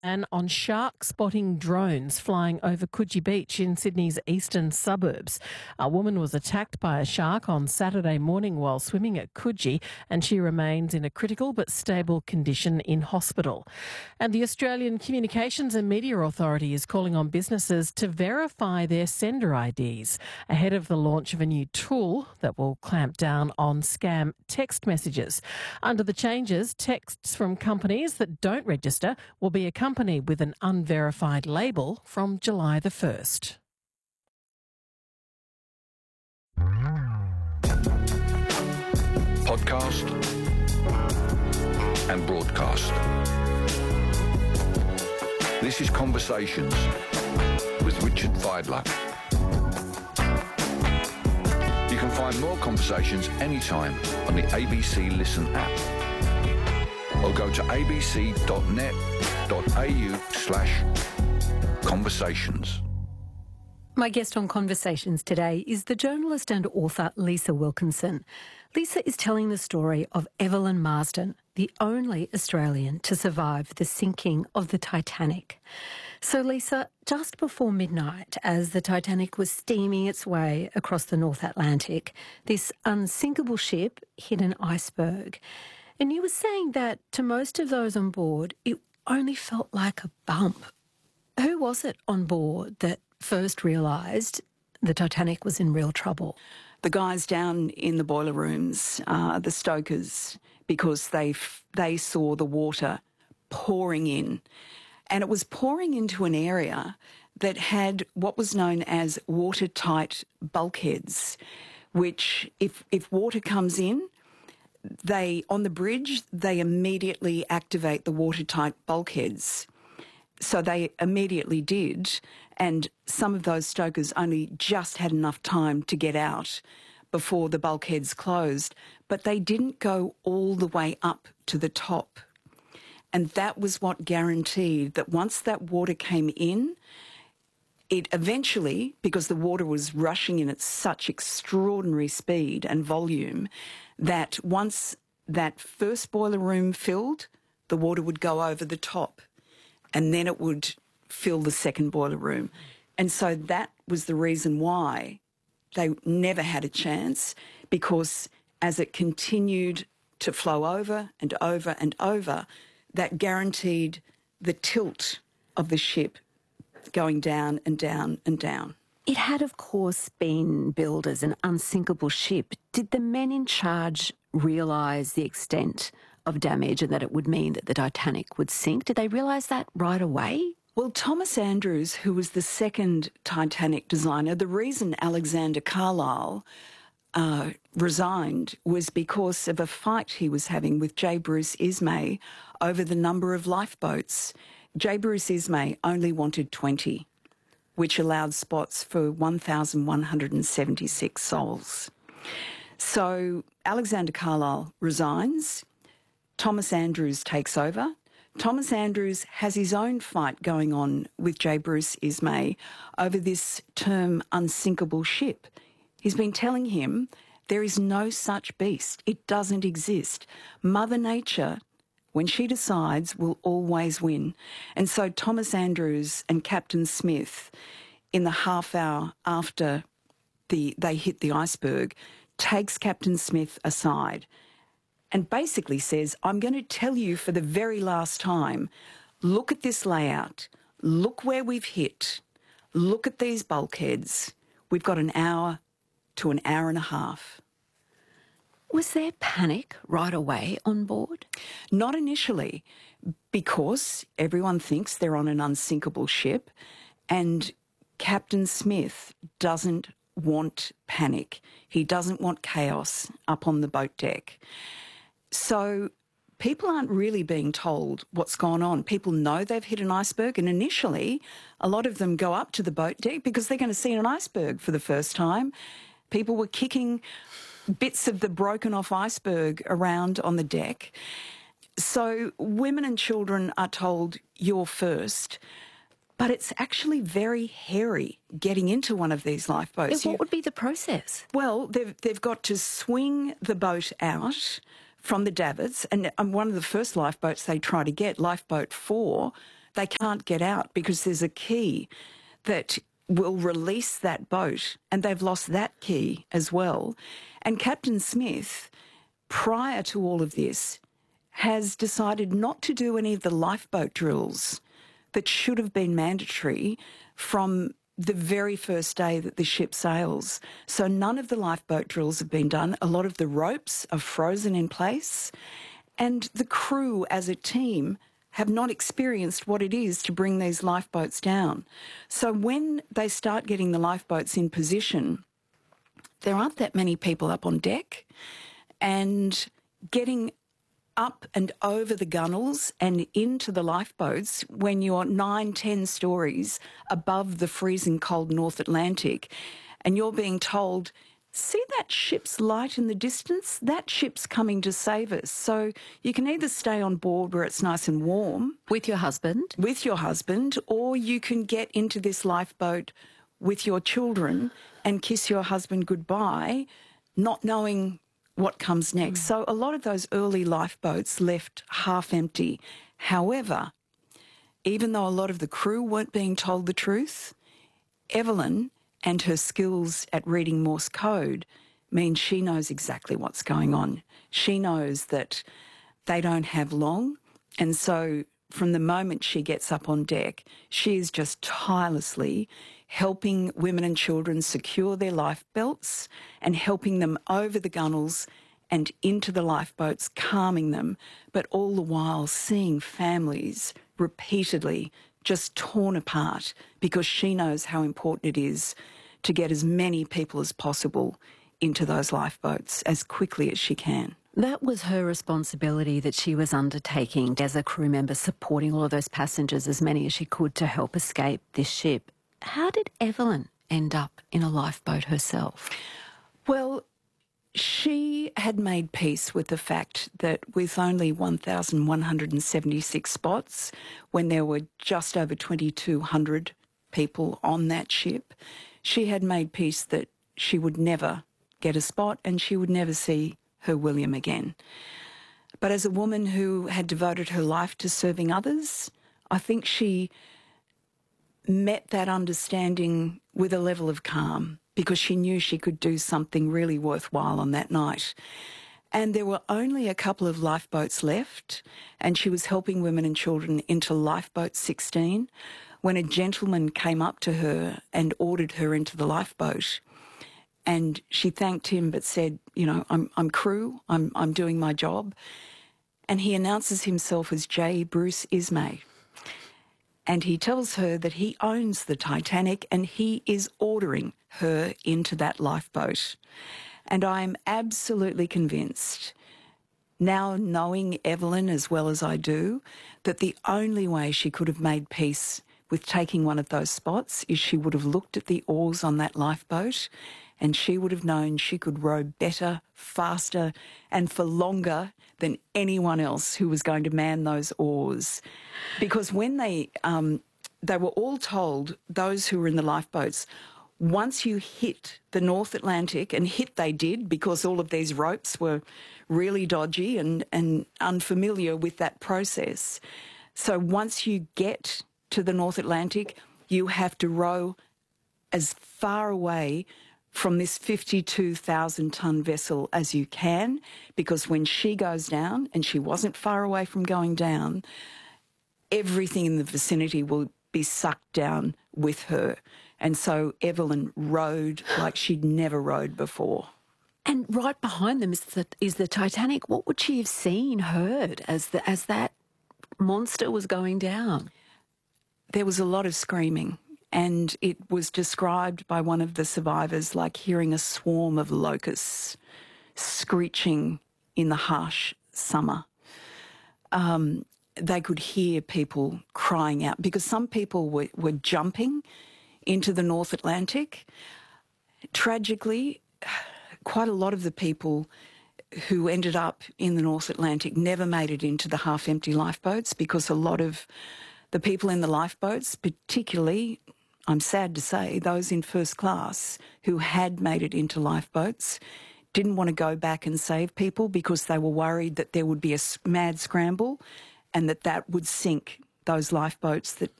And on shark spotting drones flying over Coogee Beach in Sydney's eastern suburbs. A woman was attacked by a shark on Saturday morning while swimming at Coogee, and she remains in a critical but stable condition in hospital. And the Australian Communications and Media Authority is calling on businesses to verify their sender IDs ahead of the launch of a new tool that will clamp down on scam text messages. Under the changes, texts from companies that don't register will be accompanied with an unverified label from July the 1st. Podcast and broadcast. This is Conversations with Richard Fidler. You can find more conversations anytime on the ABC Listen app, or go to abc.net.au/conversations. My guest on Conversations today is the journalist and author Lisa Wilkinson. Lisa is telling the story of Evelyn Marsden, the only Australian to survive the sinking of the Titanic. So Lisa, just before midnight, as the Titanic was steaming its way across the North Atlantic, this unsinkable ship hit an iceberg. And you were saying that to most of those on board, it only felt like a bump. Who was it on board that first realised the Titanic was in real trouble? The guys down in the boiler rooms, the stokers, because they saw the water pouring in. And it was pouring into an area that had what was known as watertight bulkheads, which if water comes in, on the bridge, they immediately activate the watertight bulkheads. So they immediately did, and some of those stokers only just had enough time to get out before the bulkheads closed, but they didn't go all the way up to the top. And that was what guaranteed that once that water came in, it eventually, because the water was rushing in at such extraordinary speed and volume, that once that first boiler room filled, the water would go over the top and then it would fill the second boiler room. And so that was the reason why they never had a chance, because as it continued to flow over and over and over, that guaranteed the tilt of the ship going down and down and down. It had, of course, been billed as an unsinkable ship. Did the men in charge realise the extent of damage and that it would mean that the Titanic would sink? Did they realise that right away? Well, Thomas Andrews, who was the second Titanic designer, the reason Alexander Carlisle resigned was because of a fight he was having with J. Bruce Ismay over the number of lifeboats. J. Bruce Ismay only wanted 20, which allowed spots for 1,176 souls. So Alexander Carlisle resigns, Thomas Andrews takes over. Thomas Andrews has his own fight going on with J. Bruce Ismay over this term unsinkable ship. He's been telling him there is no such beast. It doesn't exist. Mother Nature, when she decides, will always win. And so Thomas Andrews and Captain Smith, in the half hour after they hit the iceberg, takes Captain Smith aside and basically says, I'm going to tell you for the very last time, look at this layout, look where we've hit, look at these bulkheads. We've got an hour to an hour and a half. Was there panic right away on board? Not initially, because everyone thinks they're on an unsinkable ship, and Captain Smith doesn't want panic. He doesn't want chaos up on the boat deck. So people aren't really being told what's gone on. People know they've hit an iceberg, and initially a lot of them go up to the boat deck because they're going to see an iceberg for the first time. People were kicking bits of the broken off iceberg around on the deck. So women and children are told, you're first. But it's actually very hairy getting into one of these lifeboats. What would be the process? Well, they've got to swing the boat out from the davits, and one of the first lifeboats they try to get, Lifeboat 4, they can't get out because there's a key that will release that boat, and they've lost that key as well. And Captain Smith, prior to all of this, has decided not to do any of the lifeboat drills that should have been mandatory from the very first day that the ship sails. So none of the lifeboat drills have been done. A lot of the ropes are frozen in place, and the crew as a team have not experienced what it is to bring these lifeboats down. So when they start getting the lifeboats in position, there aren't that many people up on deck, and getting up and over the gunnels and into the lifeboats when you're 9-10 stories above the freezing cold North Atlantic, and you're being told, see that ship's light in the distance? That ship's coming to save us. So you can either stay on board where it's nice and warm. With your husband? With your husband, or you can get into this lifeboat with your children and kiss your husband goodbye, not knowing what comes next. So a lot of those early lifeboats left half empty. However, even though a lot of the crew weren't being told the truth, Evelyn and her skills at reading Morse code means she knows exactly what's going on. She knows that they don't have long, and so from the moment she gets up on deck, she is just tirelessly helping women and children secure their life belts and helping them over the gunnels and into the lifeboats, calming them, but all the while seeing families repeatedly just torn apart, because she knows how important it is to get as many people as possible into those lifeboats as quickly as she can. That was her responsibility that she was undertaking as a crew member, supporting all of those passengers, as many as she could, to help escape this ship. How did Evelyn end up in a lifeboat herself? Well, she had made peace with the fact that with only 1,176 spots, when there were just over 2,200 people on that ship, she had made peace that she would never get a spot and she would never see her William again. But as a woman who had devoted her life to serving others, I think she met that understanding with a level of calm, because she knew she could do something really worthwhile on that night. And there were only a couple of lifeboats left, and she was helping women and children into lifeboat 16 when a gentleman came up to her and ordered her into the lifeboat. And she thanked him but said, you know, I'm crew, I'm doing my job. And he announces himself as J. Bruce Ismay. And he tells her that he owns the Titanic and he is ordering her into that lifeboat. And I am absolutely convinced, now knowing Evelyn as well as I do, that the only way she could have made peace with taking one of those spots is she would have looked at the oars on that lifeboat, and she would have known she could row better, faster, and for longer than anyone else who was going to man those oars. Because when they were all told, those who were in the lifeboats, once you hit the North Atlantic, and hit they did because all of these ropes were really dodgy and unfamiliar with that process. So once you get to the North Atlantic, you have to row as far away from this 52,000-tonne vessel as you can, because when she goes down, and she wasn't far away from going down, everything in the vicinity will be sucked down with her. And so Evelyn rowed like she'd never rowed before. And right behind them is the Titanic. What would she have seen, heard, as that monster was going down? There was a lot of screaming, and it was described by one of the survivors like hearing a swarm of locusts screeching in the harsh summer. They could hear people crying out, because some people were jumping into the North Atlantic. Tragically, quite a lot of the people who ended up in the North Atlantic never made it into the half-empty lifeboats, because a lot of the people in the lifeboats, particularly, I'm sad to say, those in first class who had made it into lifeboats, didn't want to go back and save people because they were worried that there would be a mad scramble and that would sink those lifeboats that